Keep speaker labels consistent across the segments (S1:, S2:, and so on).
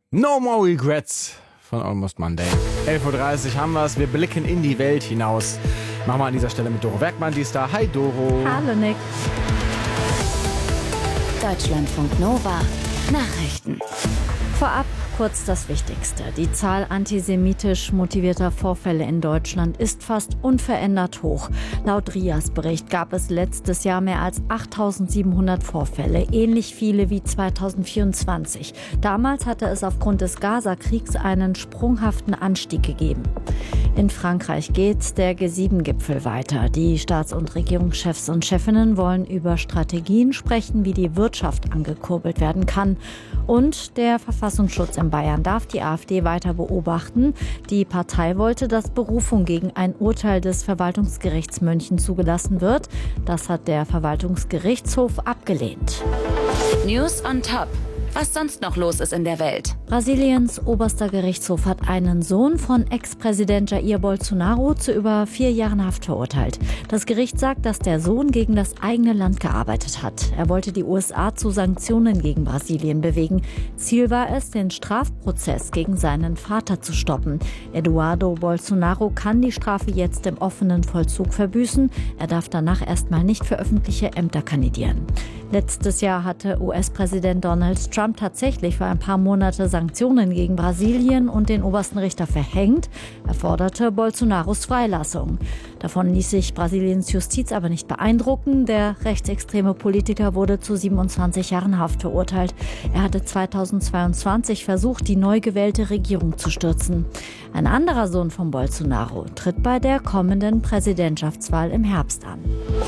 S1: No More Regrets von Almost Monday. 11.30 Uhr haben wir es. Wir blicken in die Welt hinaus. Machen wir an dieser Stelle mit Doro Werkmann, die ist da. Hi Doro.
S2: Hallo Nick.
S3: Deutschlandfunk Nova Nachrichten.
S2: Vorab kurz das Wichtigste. Die Zahl antisemitisch motivierter Vorfälle in Deutschland ist fast unverändert hoch. Laut RIAS-Bericht gab es letztes Jahr mehr als 8.700 Vorfälle, ähnlich viele wie 2024. Damals hatte es aufgrund des Gaza-Kriegs einen sprunghaften Anstieg gegeben. In Frankreich geht der G7-Gipfel weiter. Die Staats- und Regierungschefs und Chefinnen wollen über Strategien sprechen, wie die Wirtschaft angekurbelt werden kann. Und der Verfassungsschutz in Bayern darf die AfD weiter beobachten. Die Partei wollte, dass Berufung gegen ein Urteil des Verwaltungsgerichts München zugelassen wird. Das hat der Verwaltungsgerichtshof abgelehnt.
S3: News on Top. Was sonst noch los ist in der Welt.
S2: Brasiliens oberster Gerichtshof hat einen Sohn von Ex-Präsident Jair Bolsonaro zu über 4 Jahren Haft verurteilt. Das Gericht sagt, dass der Sohn gegen das eigene Land gearbeitet hat. Er wollte die USA zu Sanktionen gegen Brasilien bewegen. Ziel war es, den Strafprozess gegen seinen Vater zu stoppen. Eduardo Bolsonaro kann die Strafe jetzt im offenen Vollzug verbüßen. Er darf danach erstmal nicht für öffentliche Ämter kandidieren. Letztes Jahr hatte US-Präsident Donald Trump tatsächlich für ein paar Monate Sanktionen gegen Brasilien und den obersten Richter verhängt. Er forderte Bolsonaros Freilassung. Davon ließ sich Brasiliens Justiz aber nicht beeindrucken. Der rechtsextreme Politiker wurde zu 27 Jahren Haft verurteilt. Er hatte 2022 versucht, die neu gewählte Regierung zu stürzen. Ein anderer Sohn von Bolsonaro tritt bei der kommenden Präsidentschaftswahl im Herbst an.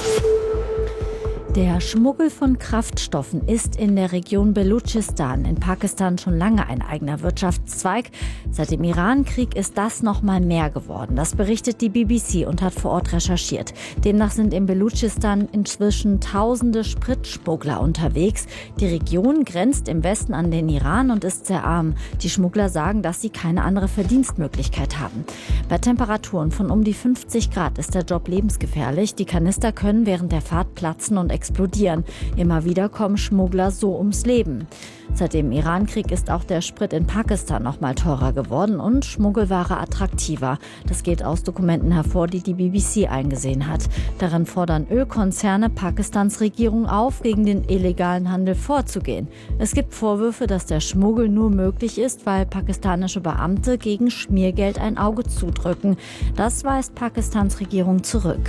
S2: Der Schmuggel von Kraftstoffen ist in der Region Belutschistan in Pakistan schon lange ein eigener Wirtschaftszweig. Seit dem Iran-Krieg ist das noch mal mehr geworden. Das berichtet die BBC und hat vor Ort recherchiert. Demnach sind in Belutschistan inzwischen tausende Spritschmuggler unterwegs. Die Region grenzt im Westen an den Iran und ist sehr arm. Die Schmuggler sagen, dass sie keine andere Verdienstmöglichkeit haben. Bei Temperaturen von um die 50 Grad ist der Job lebensgefährlich. Die Kanister können während der Fahrt platzen und explodieren. Immer wieder kommen Schmuggler so ums Leben. Seit dem Iran-Krieg ist auch der Sprit in Pakistan noch mal teurer geworden und Schmuggelware attraktiver. Das geht aus Dokumenten hervor, die die BBC eingesehen hat. Darin fordern Ölkonzerne Pakistans Regierung auf, gegen den illegalen Handel vorzugehen. Es gibt Vorwürfe, dass der Schmuggel nur möglich ist, weil pakistanische Beamte gegen Schmiergeld ein Auge zudrücken. Das weist Pakistans Regierung zurück.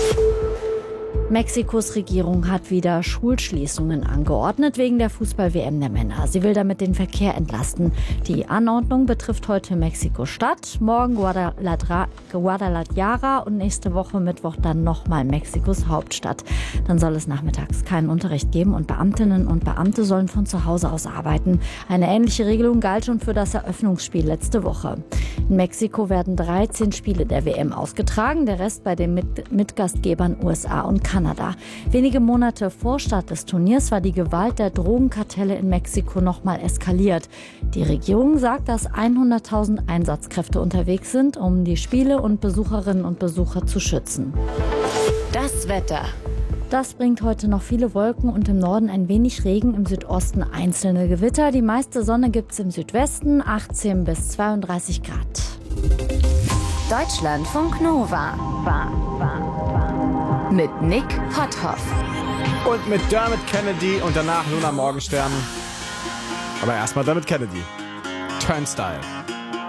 S2: Mexikos Regierung hat wieder Schulschließungen angeordnet wegen der Fußball-WM der Männer. Sie will damit den Verkehr entlasten. Die Anordnung betrifft heute Mexiko-Stadt, morgen Guadalajara und nächste Woche Mittwoch dann nochmal Mexikos Hauptstadt. Dann soll es nachmittags keinen Unterricht geben und Beamtinnen und Beamte sollen von zu Hause aus arbeiten. Eine ähnliche Regelung galt schon für das Eröffnungsspiel letzte Woche. In Mexiko werden 13 Spiele der WM ausgetragen, der Rest bei den Mitgastgebern USA und Kanada. Wenige Monate vor Start des Turniers war die Gewalt der Drogenkartelle in Mexiko nochmal eskaliert. Die Regierung sagt, dass 100.000 Einsatzkräfte unterwegs sind, um die Spiele und Besucherinnen und Besucher zu schützen.
S3: Das Wetter.
S2: Das bringt heute noch viele Wolken und im Norden ein wenig Regen, im Südosten einzelne Gewitter. Die meiste Sonne gibt es im Südwesten, 18 bis 32 Grad.
S3: Deutschlandfunk Nova. Mit Nick Potthoff.
S1: Und mit Dermot Kennedy und danach Luna Morgenstern. Aber erstmal Dermot Kennedy. Turnstile.